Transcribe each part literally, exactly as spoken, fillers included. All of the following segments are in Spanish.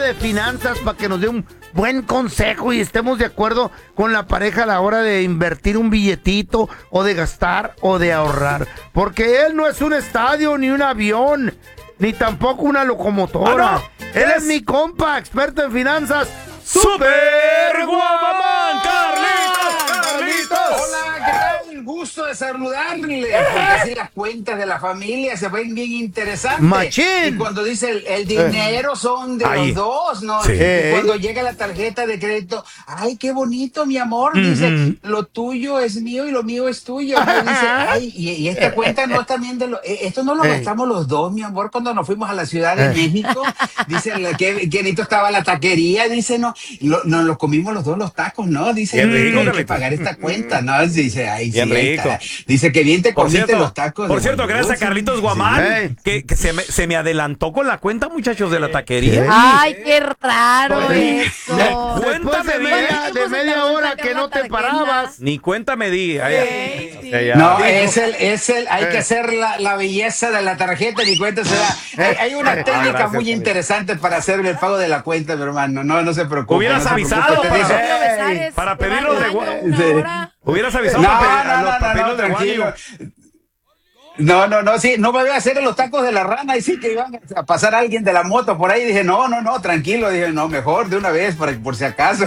de finanzas para que nos dé un buen consejo y estemos de acuerdo con la pareja a la hora de invertir un billetito o de gastar o de ahorrar. Porque él no es un estadio ni un avión, ni tampoco una locomotora. Ah, no. Él es... es mi compa, experto en finanzas. ¡Super Guamamán, Carlitos! ¡Carlitos! Hola, ¿qué tal? Gusto de saludarle, porque así las cuentas de la familia se ven bien interesantes. ¡Machín! Y cuando dice el, el dinero son de Ahí. los dos, ¿no? Sí. Y cuando llega la tarjeta de crédito, ay, qué bonito, mi amor, dice, Ujú. lo tuyo es mío y lo mío es tuyo. ¿No? Dice, ay, y, y esta cuenta no es también de lo, eh, esto no lo Ey. gastamos los dos, mi amor, cuando nos fuimos a la Ciudad de México. Dice, la- qué, qué bonito estaba la taquería, dice, no, lo, nos lo comimos los dos los tacos, ¿no? Dice, Bien rico, hay que Carlitos. pagar esta cuenta, ¿no? Dice, ay, Bien sí, ahí rico. está. Dice que bien te Por comiste cierto, los tacos. por de cierto, Guayabos. gracias a Carlitos Guamán, Ey. que, que se, me, se me adelantó con la cuenta, muchachos, de la taquería. ¿Qué? Ay, qué raro Oye, eso. Después Cuéntame de bien. media, de media hora que no te parabas. Ni cuenta me di. Ay, Ey, sí. ay, ay, No, ay. es el, es el, hay Eh. que hacer la, la belleza de la tarjeta, ni cuenta se da. Hay, hay una Ah, técnica gracias, muy Carlitos. interesante para hacer el pago de la cuenta, mi hermano. No, no se preocupe. Hubieras no se avisado preocupe, te para- dice, Julio Besares, para te va pedirlo al de baño gua- una Sí. hora. Hubieras avisado No, para pedir a no, los no, no, papeles no, de tranquilo. Guayo. No, no, no, sí, no me voy a hacer los tacos de la rana y sí que iban a pasar alguien de la moto por ahí. Dije, no, no, no, tranquilo. Dije, no, mejor de una vez, para, por si acaso.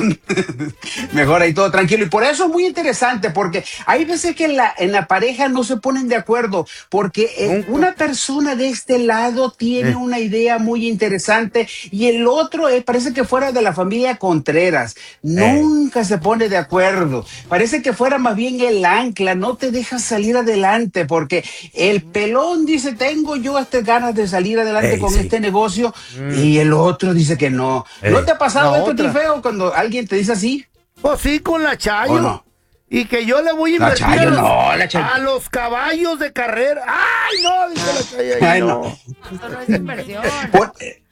Mejor ahí todo tranquilo. Y por eso es muy interesante, porque hay veces que en la, en la pareja no se ponen de acuerdo, porque eh, una persona de este lado tiene Eh. una idea muy interesante y el otro eh, parece que fuera de la familia Contreras. Nunca se pone de acuerdo. Parece que fuera más bien el ancla, no te deja salir adelante, porque el pelón dice, tengo yo estas ganas de salir adelante Ey, con sí. este negocio, y el otro dice que no. ¿No Ey. te ha pasado La esto, otra. Tifeo, cuando alguien te dice así? Pues sí, con la Chayo. ¿O no? Y que yo le voy a La invertir Chayo, a, los, no, la Chayo. a los caballos de carrera. ¡Ay, no! Dice la Chayo. Ay, Ay, no. no. Esto no es inversión. Por,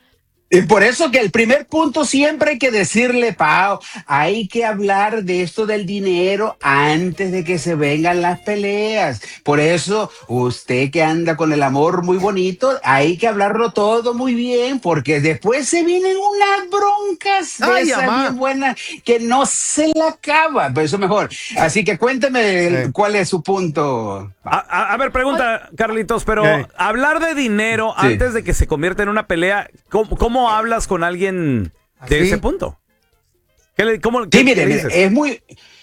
y por eso que el primer punto siempre hay que decirle, Pau, hay que hablar de esto del dinero antes de que se vengan las peleas. Por eso, usted que anda con el amor muy bonito, hay que hablarlo todo muy bien, porque después se vienen unas broncas de Ay, esas amá. bien buenas que no se la acaba. Pero eso mejor. Así que cuénteme el- Sí. cuál es su punto. A, a- a ver, pregunta, Carlitos, pero ¿Qué? hablar de dinero Sí. antes de que se convierta en una pelea, ¿cómo, cómo hablas con alguien de ¿Así? ese punto? ¿Qué le, cómo, qué- Sí, mire, qué mire, dices? es muy...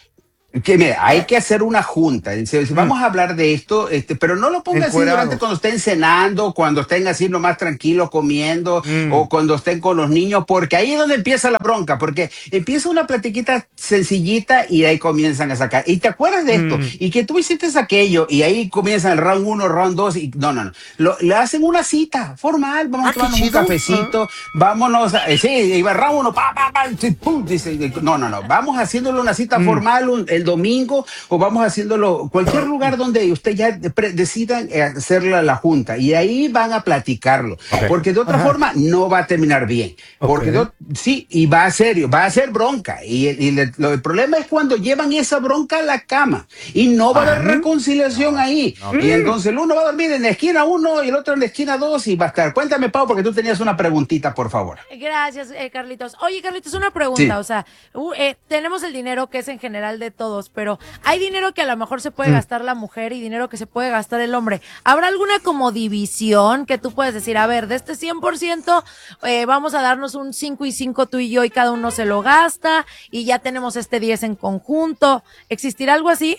Que mira, hay que hacer una junta. Dice, si vamos a hablar de esto, este, pero no lo ponga así Encuerados. durante cuando estén cenando, cuando estén así nomás tranquilos comiendo, Mm. o cuando estén con los niños, porque ahí es donde empieza la bronca, porque empieza una platiquita sencillita y ahí comienzan a sacar. Y te acuerdas de esto, Mm. y que tú hiciste aquello, y ahí comienzan el round uno, round dos, y no, no, no. Lo- le hacen una cita formal, vamos Ah, a qué tomarnos un chido. cafecito, vámonos, a, eh, sí, iba round uno, pa, pa, pa, sí, pum, dice, no, no, no, vamos haciéndole una cita Mm. formal un- el domingo, o vamos haciéndolo cualquier lugar donde usted ya de- pre- decidan eh, hacer la, la junta, y ahí van a platicarlo, Ok. porque de otra Ajá. forma no va a terminar bien, porque Ok. de ot- sí, y va a serio, va a ser bronca, y, y le- lo- el problema es cuando llevan esa bronca a la cama, y no va a haber reconciliación ahí, y entonces el uno va a dormir en la esquina uno, y el otro en la esquina dos, y va a estar. Cuéntame, Pau, porque tú tenías una preguntita, por favor. Gracias, eh, Carlitos. Oye, Carlitos, una pregunta. Sí. O sea, uh, eh, tenemos el dinero que es en general de todos, pero hay dinero que a lo mejor se puede gastar la mujer y dinero que se puede gastar el hombre. ¿Habrá alguna como división que tú puedes decir, a ver, de este cien por ciento eh, vamos a darnos un cinco y cinco tú y yo y cada uno se lo gasta y ya tenemos este diez en conjunto? ¿Existirá algo así?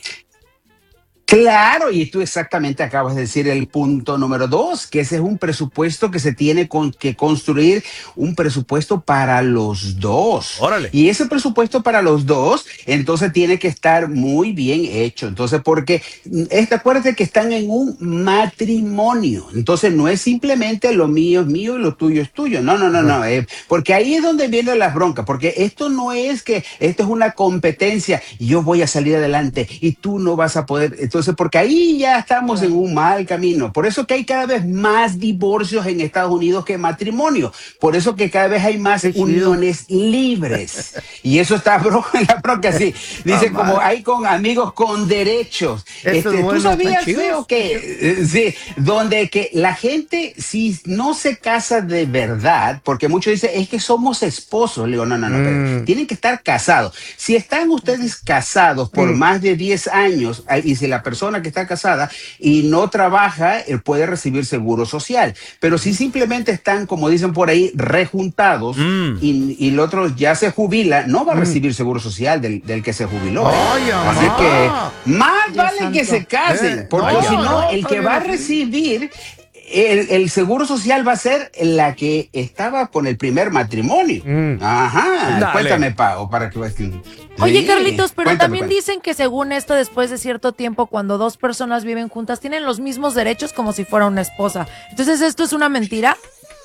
Claro, y tú exactamente acabas de decir el punto número dos, que ese es un presupuesto que se tiene con, que construir, un presupuesto para los dos. Órale. Y ese presupuesto para los dos, entonces tiene que estar muy bien hecho. Entonces, porque, este, acuérdate que están en un matrimonio. Entonces, no es simplemente lo mío es mío y lo tuyo es tuyo. No, no, no, no. eh, porque ahí es donde vienen las broncas. Porque esto no es que, esto es una competencia y yo voy a salir adelante y tú no vas a poder. Entonces, Entonces, porque ahí ya estamos en un mal camino. Por eso que hay cada vez más divorcios en Estados Unidos que matrimonio. Por eso que cada vez hay más uniones libres. Y eso está bro, en la bronca así. Dice, Ah, como mal. hay con amigos con derechos. Eso Este, es bueno, ¿Tú sabías, están chidos. Feo, que eh, sí, donde que la gente, si no se casa de verdad, porque muchos dicen, es que somos esposos. Le digo, no, no, no, pero Mm. tienen que estar casados. Si están ustedes casados por Mm. más de diez años, ah, y si la persona que está casada y no trabaja, él puede recibir seguro social. Pero si simplemente están, como dicen por ahí, rejuntados Mm. y, y el otro ya se jubila, no va a recibir seguro social del, del que se jubiló. ¿eh? Ay, Así amá. que más Dios vale que santo. se casen, Eh, porque no, si no, no, el está que bien va a así. recibir el, el seguro social va a ser la que estaba con el primer matrimonio. Mm. Ajá, Dale. cuéntame, Pao, para que veas que- Oye, Sí, Carlitos, pero cuéntame, también cuéntame. dicen que según esto, después de cierto tiempo, cuando dos personas viven juntas, tienen los mismos derechos como si fuera una esposa. Entonces, ¿esto es una mentira?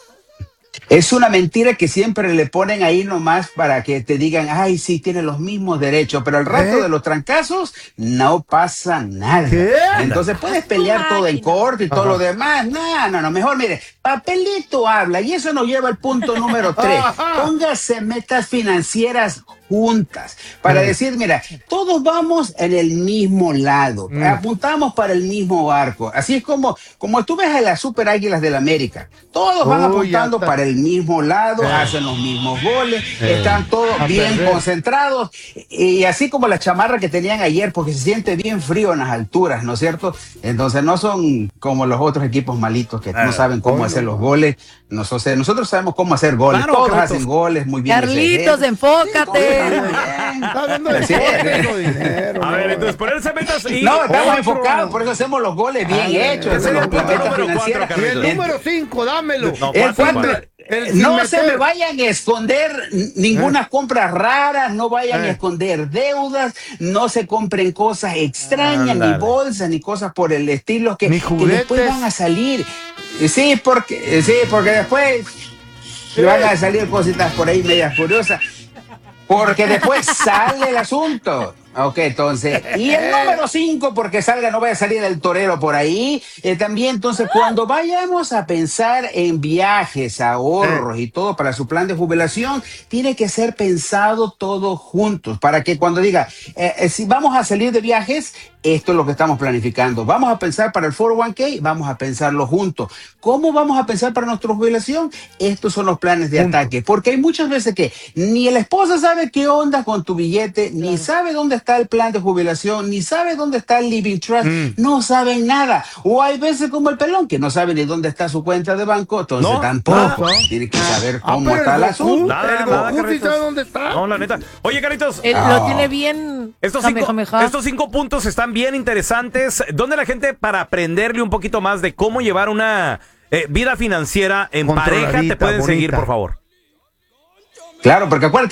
Es una mentira que siempre le ponen ahí nomás para que te digan, ay, sí, tiene los mismos derechos, pero al rato ¿Eh? de los trancazos no pasa nada. ¿Qué? Entonces puedes pelear todo en máquina. corte y todo Ajá. lo demás. No, no, no, mejor mire, papelito habla y eso nos lleva al punto número tres. Ajá. Póngase metas financieras juntas para Mm. decir, mira, todos vamos en el mismo lado, Mm. apuntamos para el mismo barco. Así es como, como tú ves a las super águilas del América, todos van Oh, ya apuntando está. para el mismo lado, Eh. hacen los mismos goles, están todos A bien perder. concentrados, y así como la chamarra que tenían ayer, porque se siente bien frío en las alturas, ¿no es cierto? Entonces no son como los otros equipos malitos que no saben cómo Oh, hacer no. los goles. Nosotros, nosotros sabemos cómo hacer goles, Claro, todos Carlitos. hacen goles muy bien. Carlitos, enfócate. Está hablando de Sí. deporte, no dinero. A no. ver, entonces ponerse metas y... No, estamos Otro. enfocados, por eso hacemos los goles bien Ay, hechos. ese los- es el punto la meta número financiera. cuatro, Y el Carlitos. número cinco, dámelo. No, El cuatro, cuatro, cuatro. El sin no meter- se me vayan a esconder ninguna compra rara, no vayan Eh. a esconder deudas, no se compren cosas extrañas, Ándale. ni bolsas, ni cosas por el estilo que, Ni que después juguetes. van a salir. Sí, porque, sí, porque después van a salir cositas por ahí medias curiosas. Porque después sale el asunto. Ok, entonces, y el número cinco, porque salga, no vaya a salir el torero por ahí. Eh, también, entonces, cuando vayamos a pensar en viajes, ahorros y todo para su plan de jubilación, tiene que ser pensado todo juntos, para que cuando diga, eh, eh, si vamos a salir de viajes, esto es lo que estamos planificando. Vamos a pensar para el cuatro oh uno k, vamos a pensarlo juntos. ¿Cómo vamos a pensar para nuestra jubilación? Estos son los planes de Juntos. ataque, porque hay muchas veces que ni la esposa sabe qué onda con tu billete, ni sabe dónde está el plan de jubilación, ni sabe dónde está el living trust, Mm. no saben nada. O hay veces como el pelón que no sabe ni dónde está su cuenta de banco, entonces No, tampoco no. tiene que saber Ah, cómo pero está el el Goku, asunto. Nada, el nada, Goku sí Carlitos. sabe dónde está. No, la neta. Oye, Carlitos, Él Ah. lo tiene bien. estos jame, cinco, jame, ja. estos cinco puntos están bien interesantes. ¿Dónde la gente, para aprenderle un poquito más de cómo llevar una eh, vida financiera en pareja, te Controladita, pueden seguir, bonita. por favor? Claro, porque acuérdate